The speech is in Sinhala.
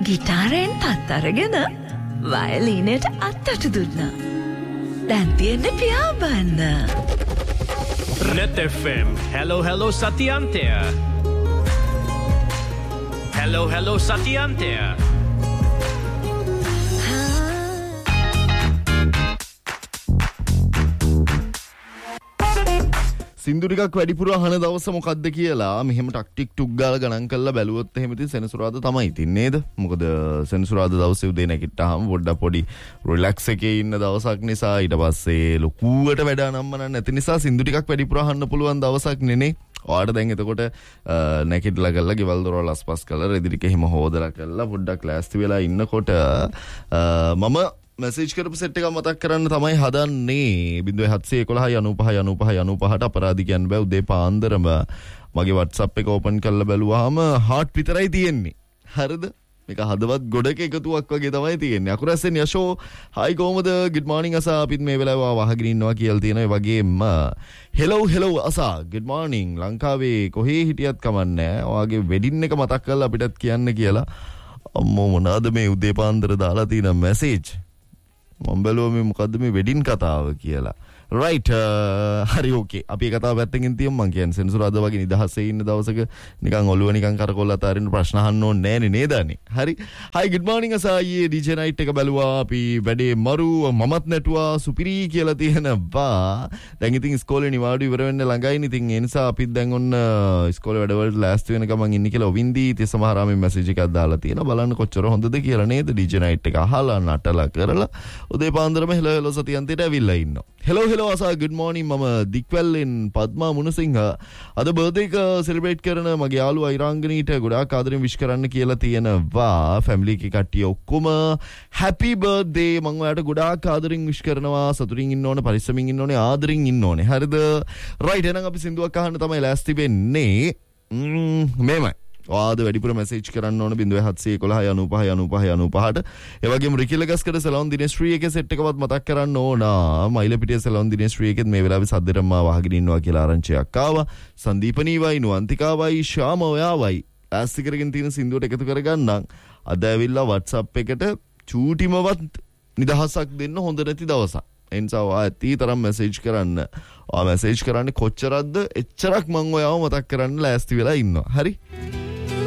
ගිටාරයෙන් පත් අරගෙන වයලීනයට අත්තට දුන්නා. දැන් තියෙන්නේ පියාඹන්න. Net FM. Hello Satyantya. Hello Satyantya. සින්දු ටිකක් වැඩිපුර අහන දවස මොකද්ද කියලා මෙහෙම ටක් ටුක් ගාලා ගණන් කරලා බැලුවොත් එහෙම ඉතින් සෙනසුරාදා තමයි ඉතින් නේද? මොකද සෙනසුරාදා දවසේ උදේ නැගිට්ටාම පොඩි රිලැක්ස් එකේ ඉන්න දවසක් නිසා ඊට පස්සේ ලොකුවට වැඩ අනම්මන නැති නිසා සින්දු ටිකක් වැඩිපුර අහන්න පුළුවන් දවසක් නෙනේ. ඔයාලට දැන් එතකොට නැගිටලා කරලා ගෙවල් දොරවල් අස්පස් කරලා රෙදි ටික එහෙම හොදලා කරලා පොඩ්ඩක් ලෑස්ති වෙලා ඉන්නකොට මම මැසේජ් කරපු සෙට් එක මතක් කරන්න තමයි හදන්නේ 0711959595ට අපරාධි කියන්න බෑ උදේ පාන්දරම මගේ WhatsApp එක ඕපන් කරලා බැලුවාම හાર્ට් විතරයි තියෙන්නේ හරිද මේක හදවත් ගොඩක එකතුවක් වගේ තමයි තියෙන්නේ අකුරැස්සෙන් යෂෝ හයි කොහමද good morning අසා අපිත් මේ වෙලාව වහගෙන ඉන්නවා කියලා තියෙනවා ඒ වගේම hello අසා good morning ලංකාවේ කොහේ හිටියත් කමන්නේ ඔයාගේ වෙඩින් එක මතක් කරලා අපිටත් කියන්න කියලා අම්මෝ මොනවාද මේ උදේ පාන්දර දාලා තියෙන මැසේජ් මම බැලුවා මේ මොකද්ද මේ වෙඩින් කතාව කියලා. right හරි okay. අපි ඒ කතාව පැත්තකින් තියමු මං කියන්නේ සෙනසුරාදා වගේ නිදහසේ ඉන්න දවසක නිකන් ඔළුව නිකන් කරකොල්ල අතාරින්න ප්‍රශ්න අහන්න ඕනේ නෑනේ නේද අනේ. හරි. hi good morning අසායි DJ night එක බැලුවා අපි වැඩේ මරු මමත් නැටුවා සුපිරි කියලා තියෙනවා. දැන් ඉතින් ඉස්කෝලේ නිවාඩු ඉවර වෙන්න ළඟයිනේ. ඉතින් ඒ නිසා අපිත් දැන් ඔන්න ඉස්කෝලේ වැඩවලට ලෑස්ති වෙන ගමන් ඉන්නේ කියලා ඔවින්දි ඉතින් සමහරාම මැසේජ් එකක් දාලා තියෙනවා. බලන්න කොච්චර හොඳද කියලා නේද DJ night එක අහලා නටලා කරලා උදේ පාන්දරම hello සතියන්තයට ඇවිල්ලා ඉන්නවා. hello අසා good morning මම දික්වැල්ලෙන් පද්මා මුණසිංහ අද බර්ත්ඩේ එක සෙලිබ්‍රේට් කරන මගේ යාළුවා ඉරාංගනීට ගොඩාක් ආදරෙන් විශ් කරන්න කියලා තියෙනවා ෆැමිලි එකේ කට්ටිය ඔක්කොම happy birthday මම ඔයාලට ගොඩාක් ආදරෙන් විශ් කරනවා සතුටින් ඉන්න ඕනේ පරිස්සමින් ඉන්න ඕනේ ආදරෙන් ඉන්න ඕනේ හරිද right එහෙනම් අපි සින්දුවක් අහන්න තමයි ලෑස්ති වෙන්නේ මේමයි ඔයාද වැඩිපුර මැසේජ් කරන්න ඕන 0711959595ට ඒ වගේම රිකිලගස්කර සලොන් දිනේශ්‍රී එකේ සෙට් එකවත් මතක් කරන්න ඕන මයිලපිටිය සලොන් දිනේශ්‍රී එකෙත් මේ වෙලාවේ සද්දෙටම වහගෙන ඉන්නවා කියලා ආරංචියක් ආවා සංදීපනී වයි නුවන්තිකා වයි ශාම ඔයාවයි ආස්ති කරගෙන තියෙන සින්දුවට එකතු කරගන්නම් අද ඇවිල්ලා WhatsApp එකට චූටිමවත් නිදහසක් දෙන්න හොඳ නැති දවසක් එනිසා ඔයා ඇති තරම් මැසේජ් කරන්න ඔයා මැසේජ් කරන්නේ කොච්චරක්ද එච්චරක් මම ඔයාව මතක් කරන්න ලෑස්ති වෙලා ඉන්නවා හරි